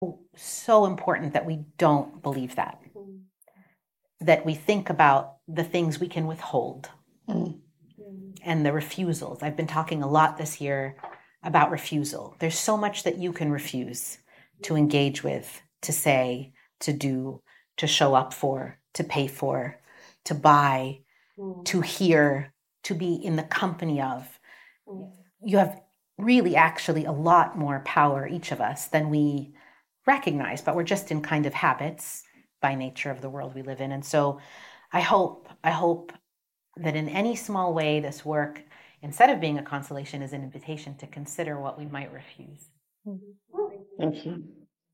So important that we don't believe that we think about the things we can withhold and the refusals. I've been talking a lot this year about refusal. There's so much that you can refuse to engage with, to say, to do, to show up for, to pay for, to buy, to hear, to be in the company of. You have really actually a lot more power, each of us, than we recognize, but we're just in kind of habits by nature of the world we live in. And so I hope that in any small way, this work, instead of being a consolation, is an invitation to consider what we might refuse. Thank you.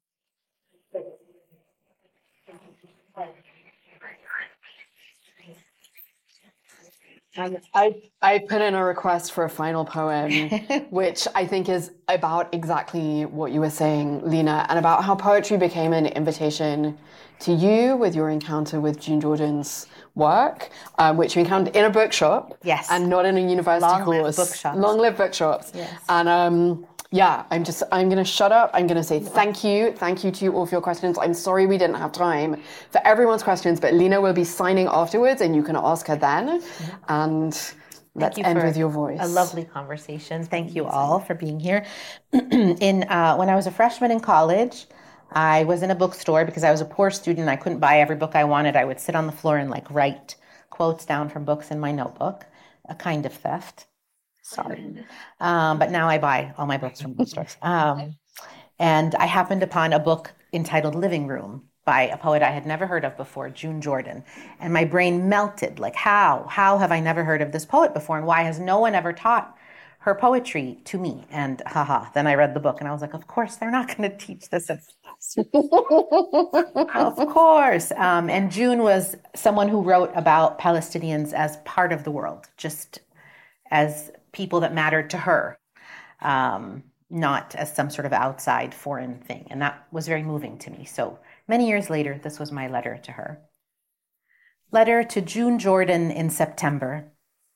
I put in a request for a final poem, which I think is about exactly what you were saying, Lena, and about how poetry became an invitation to you with your encounter with June Jordan's work, which you encountered in a bookshop, yes, and not in a university course. Long-lived bookshops. Yes. And I'm going to shut up. I'm going to say thank you to you all for your questions. I'm sorry we didn't have time for everyone's questions, but Lena will be signing afterwards and you can ask her then. And let's end with your voice. A lovely conversation. Thank you all for being here. When I was a freshman in college, I was in a bookstore because I was a poor student. I couldn't buy every book I wanted. I would sit on the floor and write quotes down from books in my notebook, a kind of theft. Sorry. But now I buy all my books from bookstores. And I happened upon a book entitled Living Room by a poet I had never heard of before, June Jordan. And my brain melted, how have I never heard of this poet before? And why has no one ever taught her poetry to me? And then I read the book and I was like, of course, they're not going to teach this in class. Of course. And June was someone who wrote about Palestinians as part of the world, just as people that mattered to her, not as some sort of outside foreign thing. And that was very moving to me. So many years later, this was my letter to her. Letter to June Jordan in September.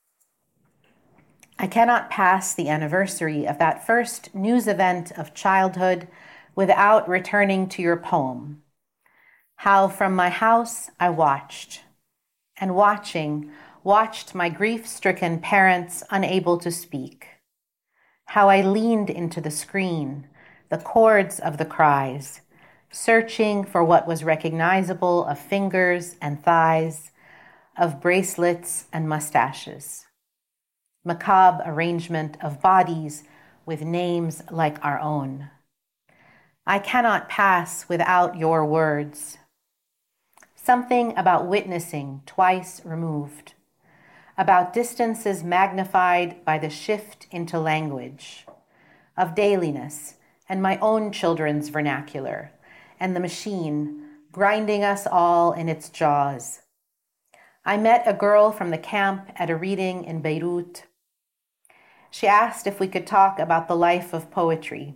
I cannot pass the anniversary of that first news event of childhood without returning to your poem. How from my house I watched, and watched my grief-stricken parents unable to speak. How I leaned into the screen, the chords of the cries, searching for what was recognizable of fingers and thighs, of bracelets and mustaches. Macabre arrangement of bodies with names like our own. I cannot pass without your words. Something about witnessing twice removed, about distances magnified by the shift into language, of dailiness and my own children's vernacular, and the machine grinding us all in its jaws. I met a girl from the camp at a reading in Beirut. She asked if we could talk about the life of poetry.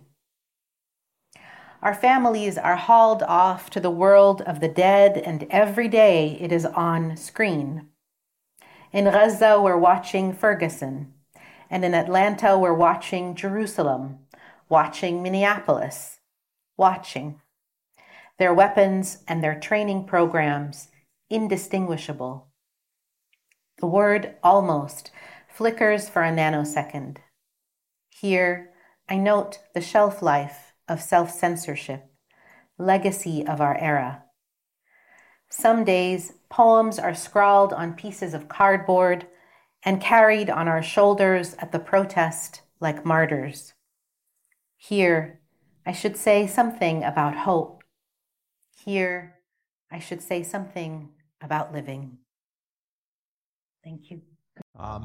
Our families are hauled off to the world of the dead, and every day it is on screen. In Gaza, we're watching Ferguson, and in Atlanta, we're watching Jerusalem, watching Minneapolis, watching. Their weapons and their training programs, indistinguishable. The word almost flickers for a nanosecond. Here, I note the shelf life of self-censorship, legacy of our era. Some days, poems are scrawled on pieces of cardboard and carried on our shoulders at the protest like martyrs. Here, I should say something about hope. Here, I should say something about living. Thank you.